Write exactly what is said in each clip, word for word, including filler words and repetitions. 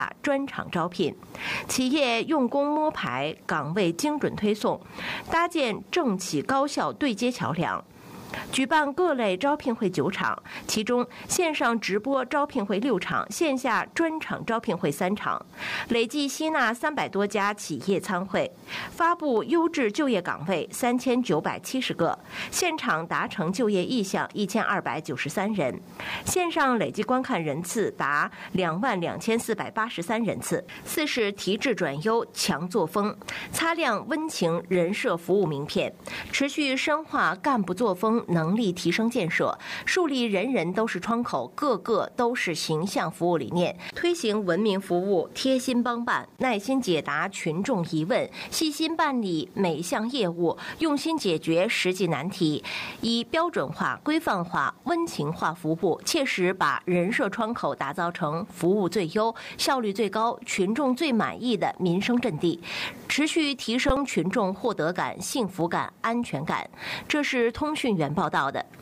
专场招聘，企业用工摸排，岗位精准推送，搭建政企高校对接桥梁。举办各类招聘会九场，其中线上直播招聘会六场，线下专场招聘会三场，累计吸纳三百多家企业参会，发布优质就业岗位三千九百七十个，现场达成就业意向一千二百九十三人，线上累计观看人次达两万两千四百八十三人次。四是提质转优，强作风，擦亮温情人社服务名片，持续深化干部作风能力提升建设，树立人人都是窗口，个个都是形象服务理念，推行文明服务，贴心帮办，耐心解答群众疑问，细心办理每项业务，用心解决实际难题，以标准化、规范化、温情化服务，切实把人社窗口打造成服务最优、效率最高、群众最满意的民生阵地，持续提升群众获得感、幸福感、安全感。这是通讯员报道的。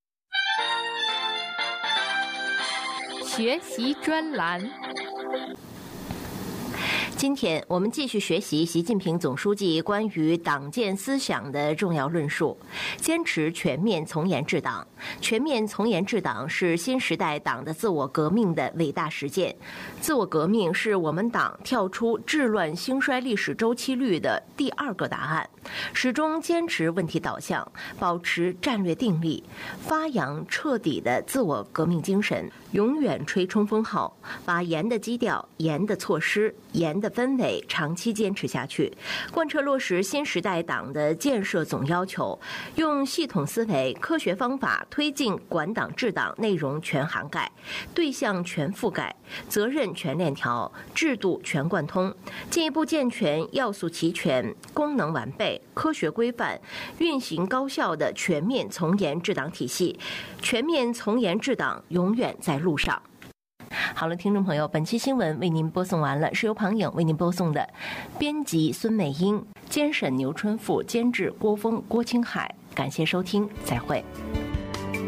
学习专栏。 今天我们继续学习习近平总书记关于党建思想的重要论述，坚持全面从严治党。全面从严治党是新时代党的自我革命的伟大实践。自我革命是我们党跳出治乱兴衰历史周期率的第二个答案，始终坚持问题导向，保持战略定力，发扬彻底的自我革命精神，永远吹冲锋号，把严的基调、严的措施、严的氛围长期坚持下去，贯彻落实新时代党的建设总要求，用系统思维、科学方法推进管党治党内容全涵盖、对象全覆盖、责任全链条、制度全贯通，进一步健全要素齐全、功能完备、科学规范、运行高效的全面从严治党体系。全面从严治党永远在路上。好了，听众朋友，本期新闻为您播送完了，是由庞颖为您播送的，编辑孙美英，监审牛春富，监制郭峰、郭青海。感谢收听，再会。